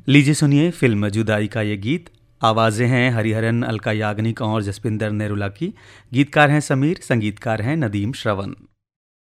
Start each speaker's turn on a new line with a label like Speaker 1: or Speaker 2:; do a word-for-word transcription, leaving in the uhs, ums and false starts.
Speaker 1: लीजिए सुनिए फिल्म जुदाई का ये गीत। आवाज़ें हैं हरिहरन, अलका याग्निक और जसपिंदर नेरुला की। गीतकार हैं समीर, संगीतकार हैं नदीम श्रवण।